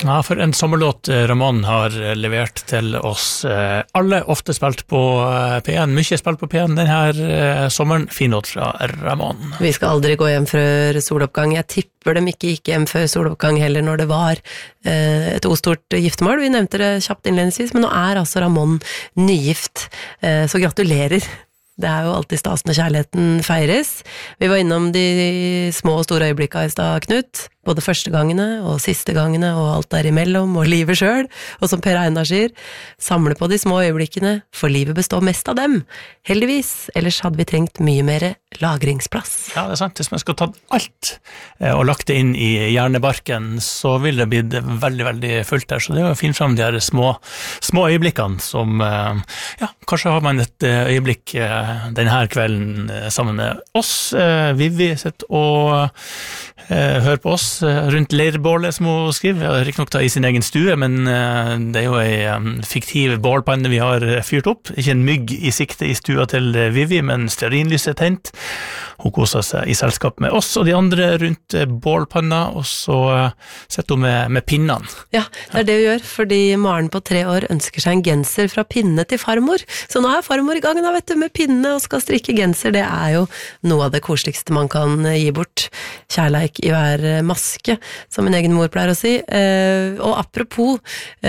Ja, for en sommerlåt Ramón har levert til oss. Alle ofte spilt på P1, mye spilt på P1 denne sommeren. Fin låt fra Ramón. Vi skal aldri gå hjem før soloppgang. Jeg tipper dem ikke gikk hjem før soloppgang heller når det var et ostort giftermål. Vi nevnte det kjapt innledningsvis, men nå altså Ramón nygift. Så gratulerer. Det jo alltid stas når kjærligheten feires. Vi var innom de små og store øyeblikkene I stad, Knut. Både første gangene og siste gangene og alt derimellom og livet selv. Og som Per Einar sier, samle på de små øyeblikkene, for livet består mest av dem. Heldigvis, ellers hadde vi trengt mye mer lagringsplass. Ja, det sant. Hvis man skal ta alt og lagt det inn I hjernebarken, så vil det bli veldig, veldig fullt der. Så det å finne frem de her små øyeblikkene som, ja, kanskje har man et øyeblikk denne kvelden sammen med oss. Vivi sitter og hører på oss rundt leirbålet som hun skriver, riktig nok da I sin egen stue, men det jo en fiktiv bålpanne vi har fyrt opp, ikke en mygg I sikte I stua til Vivi, men stearinlyset tent. Hun koser seg I selskap med oss og de andre rundt bålpanna, og så sitter hun med pinnene. Ja, det det vi gjør, fordi Maren på 3 år ønsker seg en genser fra pinne til farmor, så nå farmor I gang da, vet du, med pinne og skal strikke genser. Det jo noe av det koseligste man kan gi bort. Kjærleik I hver maske, som min egen mor pleier å si. Og apropos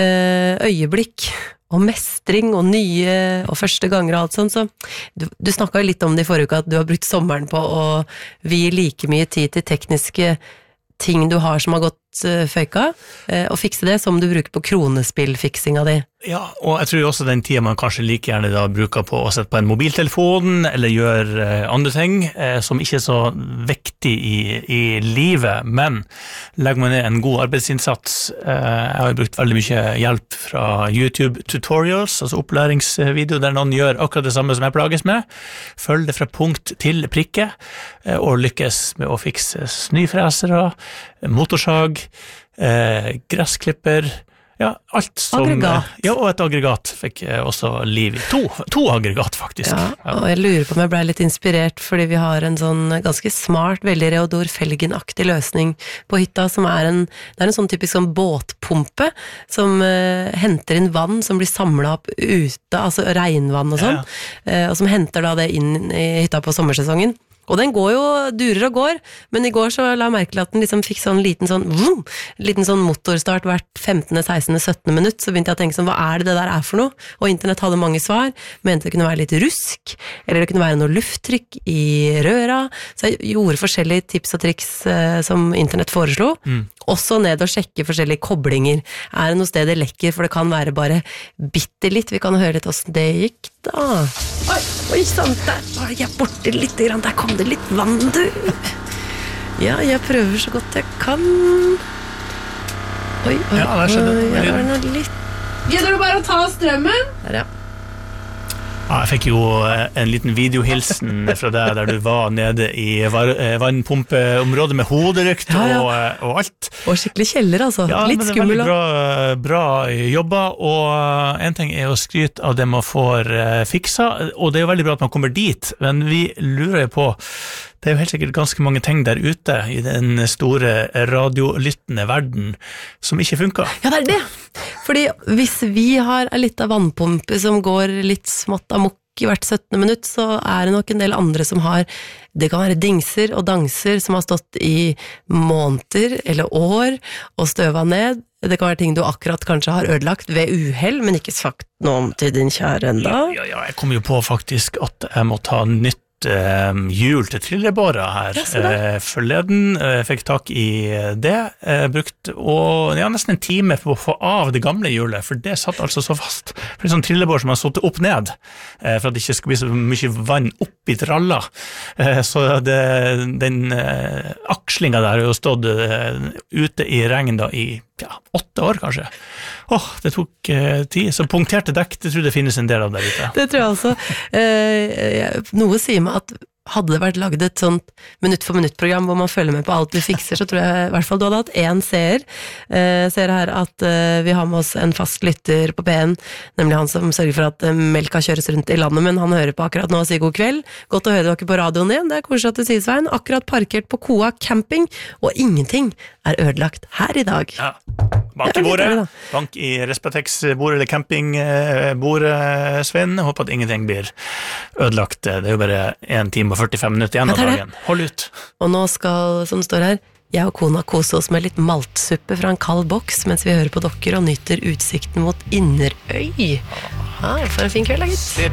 øyeblikk og mestring og nye og første ganger og alt sånt, så du snakket jo litt om det I forrige uke, at du har brukt sommeren på å vie like mye tid til tekniske ting du har som har gått føyka, og fikse det som du bruker på kronespillfiksinga di. Ja, og jeg tror også den tiden man kanskje like gjerne da bruker på å sette på en mobiltelefon, eller gjøre andre ting som ikke så viktig I livet, men legger man ned en god arbeidsinnsats. Jeg har brukt veldig mye hjelp fra YouTube tutorials, altså opplæringsvideo der noen gjør akkurat det samme som jeg plages med. Følg det fra punkt til prikke, og lykkes med å fikse snøfresere, motorsag, gressklipper, ja, alt som... Aggregat. Ja, og et aggregat fikk også liv I. To aggregat, faktisk. Ja, og jeg lurer på om jeg ble litt inspirert, fordi vi har en sånn ganske smart, veldig Reodor Felgen-aktig løsning på hytta, som det en sånn typisk sånn båtpumpe, som henter inn vann som blir samlet opp ute, altså regnvann og sånn, og som henter da det inn I hytta på sommersesongen. Og den går jo, durer og går, men I går så la jeg merke til at den liksom fikk sånn liten sånn motorstart hvert 15., 16., 17. minutt, så begynte jeg å tenke sånn, hva det der for noe? Og internett hadde mange svar, mente det kunne være litt rusk, eller det kunne være noe lufttrykk I røra, så jeg gjorde forskjellige tips og triks som internett foreslo, også ned og sjekke forskjellige koblinger. Det noe sted det lekker, for det kan være bare bitte litt, vi kan høre litt hvordan det gikk da. Oi, sant, der var jeg borte litt grann, der kom det litt vann, du. Ja, jeg prøver så godt jeg kan. Oi, ja, der skjedde det. Jeg var noe litt. Gidder du bare å ta strømmen? Der, ja. Ja, jeg fikk jo en liten videohilsen fra deg der du var nede I vannpumpeområdet med hodelykt og alt. Og skikkelig kjeller, altså. Ja, litt men det skummel. veldig bra jobba, og en ting å skryte av det man får fiksa, og det jo veldig bra at man kommer dit, men vi lurer jo på, det jo helt sikkert ganske mange ting der ute I den store radiolyttende verden som ikke funker. Ja, det det. Fordi hvis vi har en liten vannpumpe som går litt smått amok I hvert 17. minutt, så det nok en del andre som har, det kan være dingser og dangser som har stått I måneder eller år og støva ned. Det kan være ting du akkurat kanskje har ødelagt ved uheld, men ikke sagt noe om til din kjære enda. Ja, jeg kom jo på faktisk at jeg må ta nytt hjul til trillebåra her forleden, fikk tak I det, brukt nesten en time på å få av det gamle hjulet, for det satt altså så fast, for det sånn trillebår som har stått opp ned, for at det ikke skulle bli så mye vann opp I tralla, så den akslinga der har jo stått ute I regn da I 8 år kanskje. Det tok tid, så punkterte dekk, det tror jeg det finnes en del av der ute. Det tror jeg også. Noe sier meg at hadde det vært laget et sånt minutt for minutt program hvor man følger med på alt vi fikser, så tror jeg I hvert fall du hadde hatt en seer. Ser her at vi har med oss en fast lytter på P1, nemlig han som sørger for at melka kjøres rundt I landet, men han hører på akkurat nå og sier god kveld. Godt å høre dere på radioen igjen, det koselig at du sier, Svein. Akkurat parkert på Koa camping, og ingenting ødelagt her I dag. Ja, Bank i bordet, bank i Respatex-bord eller campingbord, Svein. Håper at ingenting blir ødelagt. Det er jo bare 1 time og 45 minutter igjen av dagen. Hold ut. Og nå skal, som det står her, jeg og kona kose oss med litt maltsuppe fra en kald boks mens vi hører på dere og nyter utsikten mot Inderøy. For en fin kveld, da, gitt.